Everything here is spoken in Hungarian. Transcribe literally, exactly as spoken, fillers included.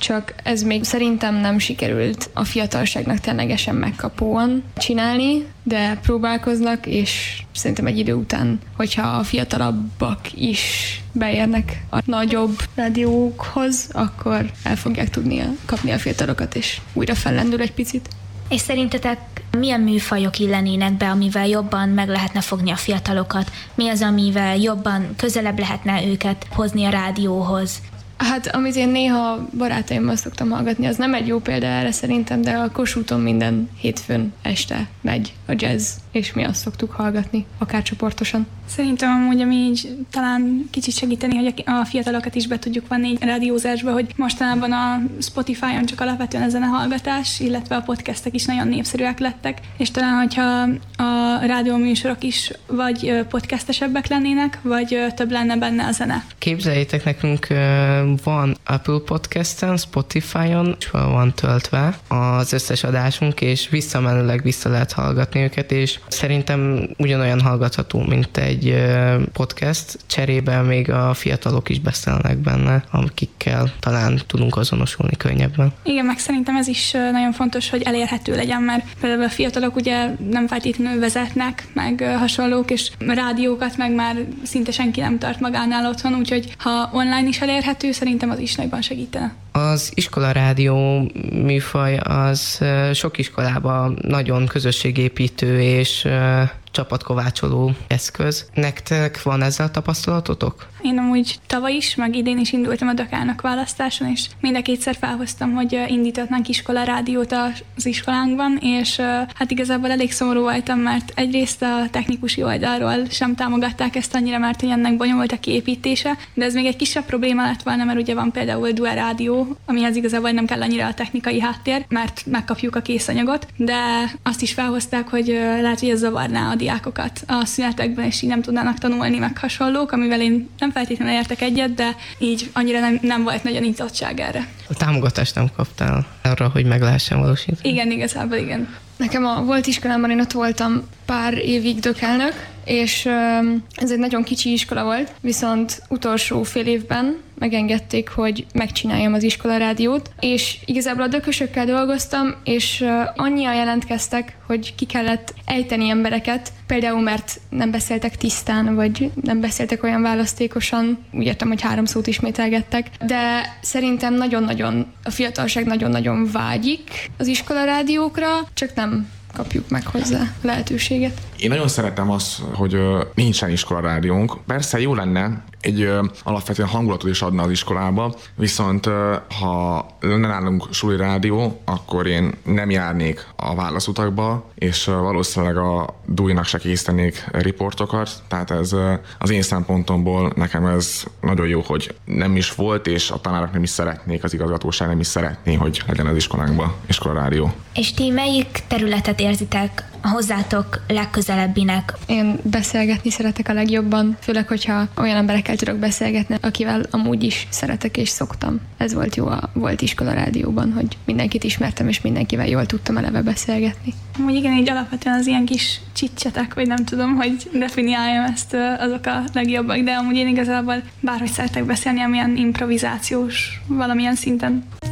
csak ez még szerintem nem sikerült a fiatalságnak ténylegesen megkapóan csinálni, de próbálkoznak, és szerintem egy idő után, hogyha a fiatalabbak is beérnek a nagyobb rádiókhoz, akkor el fogják tudni kapni a fiatalokat, és újra fellendül egy picit. És szerintetek milyen műfajok illenének be, amivel jobban meg lehetne fogni a fiatalokat? Mi az, amivel jobban közelebb lehetne őket hozni a rádióhoz? Hát, amit én néha barátaimmal szoktam hallgatni, az nem egy jó példa erre szerintem, de a Kossuthon minden hétfőn este megy a jazz, és mi azt szoktuk hallgatni, akár csoportosan. Szerintem amúgy, ami így talán kicsit segíteni, hogy a fiatalokat is be tudjuk vanni egy rádiózásba, hogy mostanában a Spotify-on csak alapvetően a zenehallgatás, illetve a podcastek is nagyon népszerűek lettek, és talán, hogyha a rádióműsorok is vagy podcastesebbek lennének, vagy több lenne benne a zene. Képzeljétek, nekünk van Apple Podcasten, Spotify-on, és fel van töltve az összes adásunk, és visszamenőleg vissza lehet hallgatni őket, és szerintem ugyanolyan hallgatható, mint egy podcast, cserébe még a fiatalok is beszélnek benne, akikkel talán tudunk azonosulni könnyebben. Igen, meg szerintem ez is nagyon fontos, hogy elérhető legyen, mert például a fiatalok ugye nem feltétlenül vezetnek, meg hasonlók, és rádiókat meg már szinte senki nem tart magánál otthon, úgyhogy ha online is elérhető, szerintem az is nagyban segítene. Az iskolarádió műfaj az sok iskolában nagyon közösségépítő és csapatkovácsoló eszköz. Nektek van ezzel tapasztalatotok? Én amúgy tavaly is, meg idén is indultam a Dakának választáson, és mind a kétszer felhoztam, hogy indítatnánk iskolarádiót az iskolánkban, és hát igazából elég szomorú voltam, mert egyrészt a technikusi oldalról sem támogatták ezt annyira, mert hogy ennek bonyolult a kiépítése, de ez még egy kisebb probléma lett volna, mert ugye van például dual rádió, amihez igazából nem kell annyira a technikai háttér, mert megkapjuk a készanyagot, de azt is felhozták, hogy lehet, hogy ez zavarná a diákokat a szünetekben, és így nem tudnának tanulni, meg hasonlók, amivel én nem feltétlenül értek egyet, de így annyira nem, nem volt nagy a nyitottság erre. A támogatást nem kaptál arra, hogy meg lehessen valósítani? Igen, igazából igen. Nekem a volt iskolámban, én ott voltam pár évig dökelnök, és ez egy nagyon kicsi iskola volt, viszont utolsó fél évben megengedték, hogy megcsináljam az iskolarádiót, és igazából a dökösökkel dolgoztam, és annyian jelentkeztek, hogy ki kellett ejteni embereket, például mert nem beszéltek tisztán, vagy nem beszéltek olyan választékosan, úgy értem, hogy három szót ismételgettek, de szerintem nagyon-nagyon, a fiatalság nagyon-nagyon vágyik az iskolarádiókra, csak nem kapjuk meg hozzá lehetőséget. Én nagyon szeretem azt, hogy nincsen iskolarádiónk. Persze jó lenne, egy alapvetően hangulatot is adna az iskolába, viszont ha lenne nálunk suli rádió, akkor én nem járnék a válaszutakba, és valószínűleg a dújnak se készítenék riportokat, tehát ez az én szempontomból nekem ez nagyon jó, hogy nem is volt, és a tanárok nem is szeretnék, az igazgatóság nem is szeretné, hogy legyen az iskolánkban iskolarádió. És ti melyik területet érzitek hozzátok legközelebbinek? Én beszélgetni szeretek a legjobban, főleg, hogyha olyan emberekkel tudok beszélgetni, akivel amúgy is szeretek és szoktam. Ez volt jó a volt iskolarádióban, hogy mindenkit ismertem, és mindenkivel jól tudtam eleve beszélgetni. Amúgy igen, így alapvetően az ilyen kis csicsetek, vagy nem tudom, hogy definiáljam ezt, azok a legjobbak, de amúgy én igazából bárhogy szeretek beszélni, amilyen improvizációs valamilyen szinten.